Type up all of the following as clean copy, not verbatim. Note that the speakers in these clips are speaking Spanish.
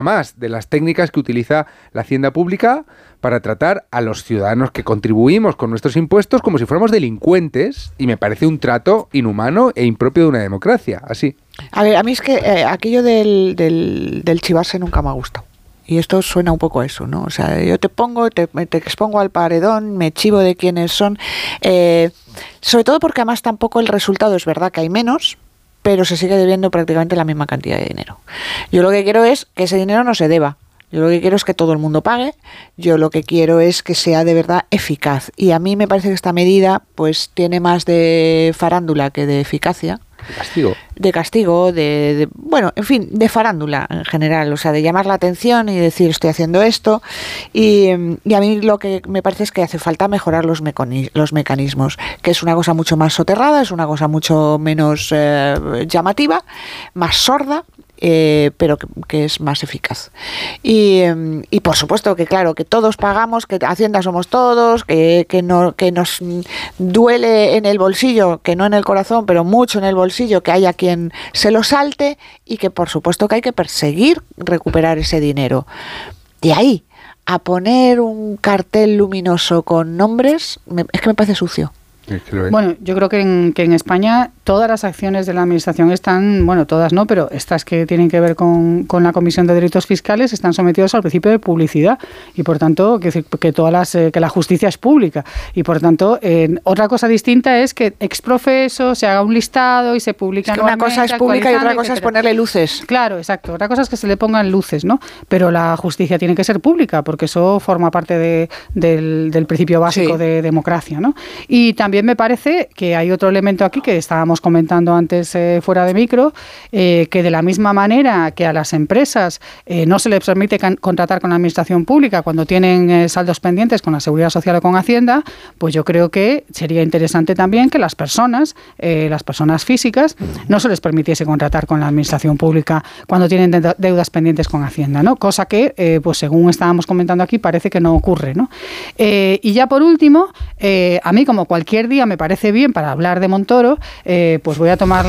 más de las técnicas que utiliza la hacienda pública para tratar a los ciudadanos que contribuimos con nuestros impuestos como si fuéramos delincuentes, y me parece un trato inhumano e impropio de una democracia, así. A ver, a mí es que aquello del chivarse nunca me ha gustado. Y esto suena un poco a eso, ¿no? O sea, yo te expongo al paredón, me chivo de quiénes son, sobre todo porque además tampoco el resultado es verdad que hay menos, pero se sigue debiendo prácticamente la misma cantidad de dinero. Yo lo que quiero es que ese dinero no se deba. Yo lo que quiero es que todo el mundo pague. Yo lo que quiero es que sea de verdad eficaz. Y a mí me parece que esta medida pues tiene más de farándula que de eficacia. De castigo, bueno, en fin, de farándula en general, o sea, de llamar la atención y decir estoy haciendo esto, y a mí lo que me parece es que hace falta mejorar los mecanismos, que es una cosa mucho más soterrada, es una cosa mucho menos llamativa, más sorda, pero que es más eficaz. Y por supuesto que claro, que todos pagamos, que Hacienda somos todos, que nos duele en el bolsillo, que no en el corazón, pero mucho en el bolsillo, que haya quien se lo salte, y que por supuesto que hay que perseguir recuperar ese dinero. De ahí a poner un cartel luminoso con nombres, es que me parece sucio. Bueno, yo creo que en España todas las acciones de la Administración están, bueno, todas no, pero estas que tienen que ver con la Comisión de Delitos Fiscales están sometidas al principio de publicidad, y por tanto que la justicia es pública, y por tanto otra cosa distinta es que ex profeso se haga un listado y se publica. Es que una cosa es pública y otra cosa es ponerle luces. Claro, exacto. Otra cosa es que se le pongan luces, ¿no? Pero la justicia tiene que ser pública porque eso forma parte del principio básico de democracia, ¿no? Y también me parece que hay otro elemento aquí que estábamos comentando antes fuera de micro, que de la misma manera que a las empresas no se les permite contratar con la administración pública cuando tienen saldos pendientes con la Seguridad Social o con Hacienda, pues yo creo que sería interesante también que las personas físicas, no se les permitiese contratar con la administración pública cuando tienen deudas pendientes con Hacienda, ¿no? Cosa que, pues según estábamos comentando aquí, parece que no ocurre, ¿no? Y ya por último, a mí como cualquier día me parece bien para hablar de Montoro, pues voy a tomar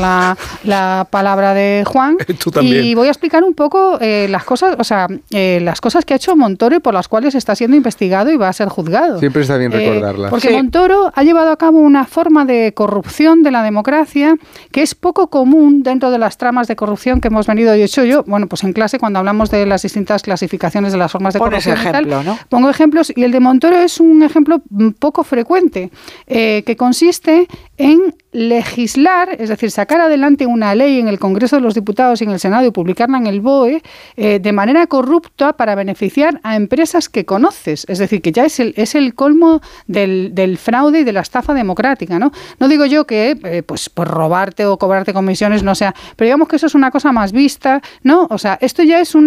la palabra de Juan y voy a explicar un poco las cosas que ha hecho Montoro y por las cuales está siendo investigado y va a ser juzgado. Siempre está bien recordarlas. Porque Montoro ha llevado a cabo una forma de corrupción de la democracia que es poco común dentro de las tramas de corrupción que hemos venido yo, bueno, pues en clase cuando hablamos de las distintas clasificaciones de las formas de corrupción ejemplo, ¿no? Pongo ejemplos, y el de Montoro es un ejemplo poco frecuente, que consiste en legislar, es decir, sacar adelante una ley en el Congreso de los Diputados y en el Senado y publicarla en el BOE de manera corrupta para beneficiar a empresas que conoces. Es decir, que ya es el colmo del fraude y de la estafa democrática, ¿no? No digo yo que pues robarte o cobrarte comisiones no sea, pero digamos que eso es una cosa más vista, ¿no? O sea, esto ya es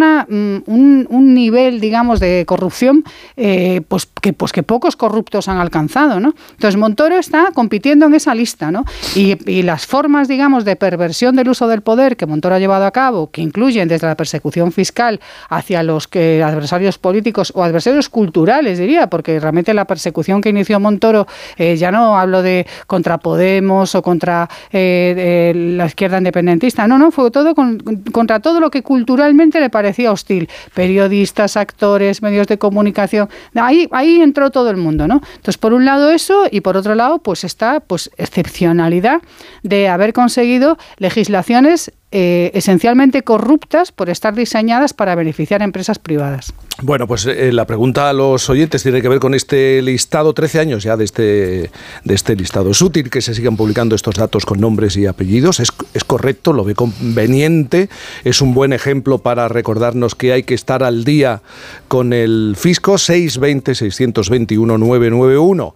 un nivel, digamos, de corrupción pues que pocos corruptos han alcanzado, ¿no? Entonces Montoro está compitiendo en esa lista, ¿no? Y las formas, digamos, de perversión del uso del poder que Montoro ha llevado a cabo, que incluyen desde la persecución fiscal hacia los adversarios políticos o adversarios culturales, diría, porque realmente la persecución que inició Montoro, ya no hablo de contra Podemos o contra la izquierda independentista, no, fue todo contra todo lo que culturalmente le parecía hostil, periodistas, actores, medios de comunicación, ahí entró todo el mundo, ¿no? Entonces, por un lado eso, y por otro lado, pues está excepcionalidad de haber conseguido legislaciones esencialmente corruptas por estar diseñadas para beneficiar a empresas privadas. Bueno, pues la pregunta a los oyentes tiene que ver con este listado, 13 años ya de este listado. ¿Es útil que se sigan publicando estos datos con nombres y apellidos? ¿Es correcto? ¿Lo ve conveniente? ¿Es un buen ejemplo para recordarnos que hay que estar al día con el fisco? 620-621-991.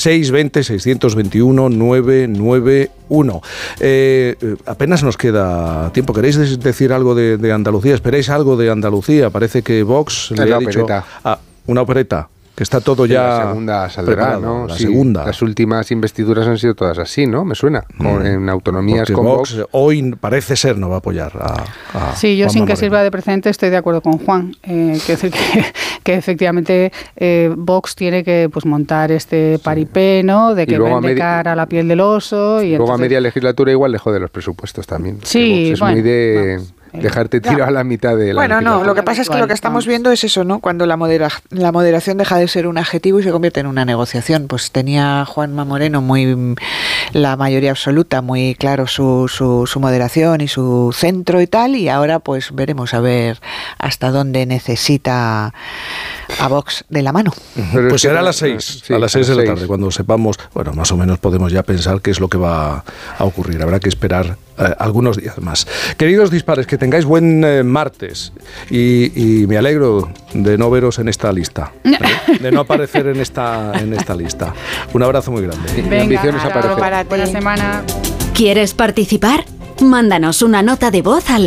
620-621-991. Apenas nos queda tiempo. ¿Queréis decir algo de Andalucía? ¿Esperáis algo de Andalucía? Parece que Vox le ha dicho... una opereta. Que está todo ya... La segunda saldrá, ¿no? La segunda. Las últimas investiduras han sido todas así, ¿no? Me suena. En autonomías porque con Vox hoy parece ser no va a apoyar a sí, yo Juanma sin que Moreno. Sirva de precedente estoy de acuerdo con Juan. Quiero decir que efectivamente Vox tiene que montar este paripé, ¿no? De que vende cara a la piel del oso. Y luego entonces... a media legislatura igual le jode los presupuestos también. Sí, Vox es muy de... dejarte tirado a la mitad de la Bueno, legislatura. no, lo que pasa es que lo que estamos viendo es eso, ¿no? Cuando la moderación deja de ser un adjetivo y se convierte en una negociación. Pues tenía Juanma Moreno la mayoría absoluta, muy claro su moderación y su centro y tal, y ahora pues veremos a ver hasta dónde necesita a Vox de la mano. Pero Pues es que será a no- las 6, sí, a las 6 de la 6. tarde, cuando sepamos, bueno, más o menos podemos ya pensar qué es lo que va a ocurrir. Habrá que esperar algunos días más. Queridos dispares, que tengáis buen martes y me alegro de no veros en esta lista, de no aparecer en esta lista. Un abrazo muy grande. Mi ambición es nada, aparecer. para ti. Buena semana. ¿Quieres participar? Mándanos una nota de voz al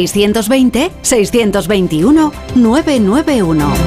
620-621-991.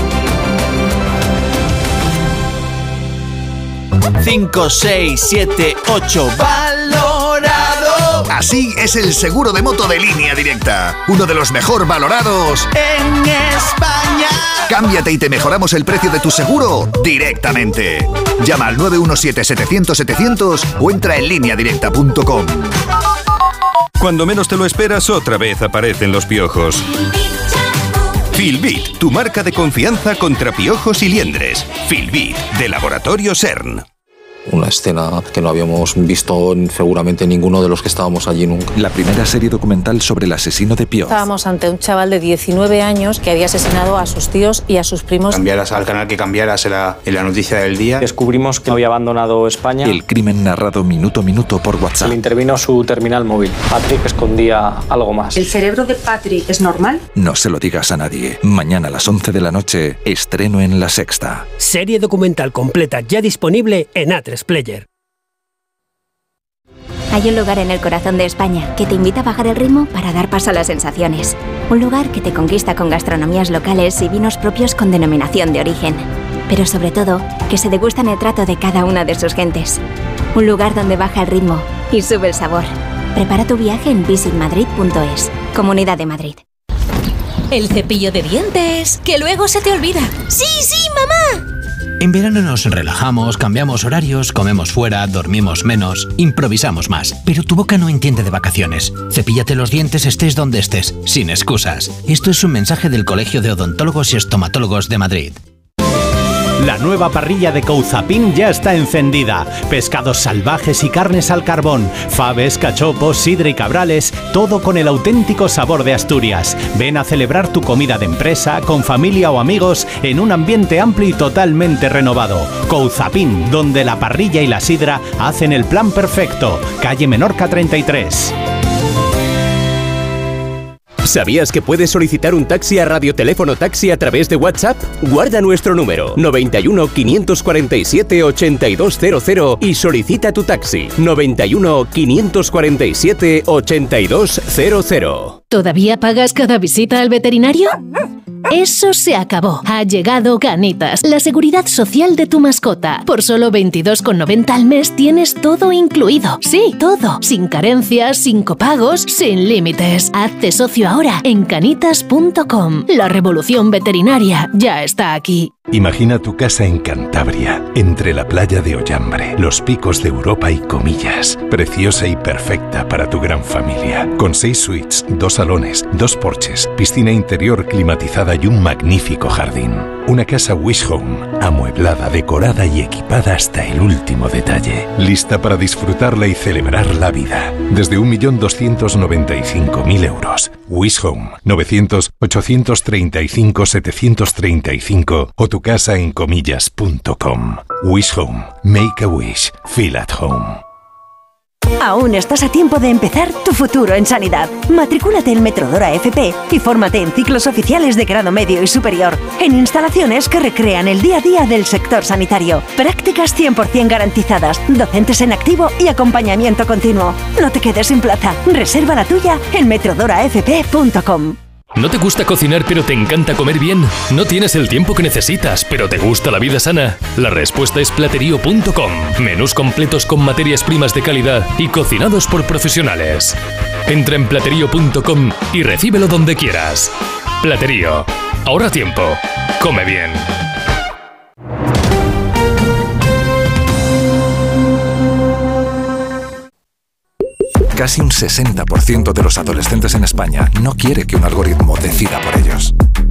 5, 6, 7, 8. ¡Valorado! Así es el seguro de moto de Línea Directa. Uno de los mejor valorados En España. Cámbiate y te mejoramos el precio de tu seguro directamente. Llama al 917-700-700 o entra en lineadirecta.com. Cuando menos te lo esperas, otra vez aparecen los piojos. Filbit, tu marca de confianza contra piojos y liendres. Filbit, de Laboratorio CERN. Una escena que no habíamos visto seguramente ninguno de los que estábamos allí nunca. La primera serie documental sobre el asesino de Pioz. Estábamos ante un chaval de 19 años que había asesinado a sus tíos y a sus primos. Cambiaras al canal que cambiaras en la noticia del día. Descubrimos que había abandonado España. El crimen narrado minuto a minuto por WhatsApp. Le intervino su terminal móvil. Patrick escondía algo más. ¿El cerebro de Patrick es normal? No se lo digas a nadie. Mañana a las 11 de la noche, estreno en La Sexta. Serie documental completa ya disponible en A3 Player. Hay un lugar en el corazón de España que te invita a bajar el ritmo para dar paso a las sensaciones. Un lugar que te conquista con gastronomías locales y vinos propios con denominación de origen. Pero sobre todo, que se degustan el trato de cada una de sus gentes. Un lugar donde baja el ritmo y sube el sabor. Prepara tu viaje en visitmadrid.es. Comunidad de Madrid. El cepillo de dientes, que luego se te olvida. ¡Sí, sí, mamá! En verano nos relajamos, cambiamos horarios, comemos fuera, dormimos menos, improvisamos más. Pero tu boca no entiende de vacaciones. Cepíllate los dientes estés donde estés, sin excusas. Esto es un mensaje del Colegio de Odontólogos y Estomatólogos de Madrid. La nueva parrilla de Couzapin ya está encendida. Pescados salvajes y carnes al carbón, faves, cachopos, sidra y cabrales, todo con el auténtico sabor de Asturias. Ven a celebrar tu comida de empresa, con familia o amigos, en un ambiente amplio y totalmente renovado. Couzapin, donde la parrilla y la sidra hacen el plan perfecto. Calle Menorca 33. ¿Sabías que puedes solicitar un taxi a Radioteléfono Taxi a través de WhatsApp? Guarda nuestro número 91 547 8200 y solicita tu taxi 91 547 8200. ¿Todavía pagas cada visita al veterinario? Eso se acabó. Ha llegado Canitas, la seguridad social de tu mascota. Por solo 22,90 al mes tienes todo incluido. Sí, todo. Sin carencias, sin copagos, sin límites. Hazte socio ahora en canitas.com. La revolución veterinaria ya está aquí. Imagina tu casa en Cantabria, entre la playa de Ollambre, los picos de Europa y Comillas. Preciosa y perfecta para tu gran familia. Con 6 suites, 2 salones, 2 porches, piscina interior climatizada y un magnífico jardín. Una casa Wish Home, amueblada, decorada y equipada hasta el último detalle. Lista para disfrutarla y celebrar la vida. Desde 1.295.000 euros. Wish Home, 900-835-735 o tu casa en comillas.com. Wish Home. Make a wish. Feel at home. Aún estás a tiempo de empezar tu futuro en sanidad. Matricúlate en Metrodora FP y fórmate en ciclos oficiales de grado medio y superior, en instalaciones que recrean el día a día del sector sanitario. Prácticas 100% garantizadas, docentes en activo y acompañamiento continuo. No te quedes sin plaza. Reserva la tuya en metrodorafp.com. ¿No te gusta cocinar pero te encanta comer bien? ¿No tienes el tiempo que necesitas pero te gusta la vida sana? La respuesta es platerío.com. Menús completos con materias primas de calidad y cocinados por profesionales. Entra en platerío.com y recíbelo donde quieras. Platerío. Ahorra tiempo. Come bien. Casi Casi un 60% de los adolescentes en España no quiere que un algoritmo decida por ellos.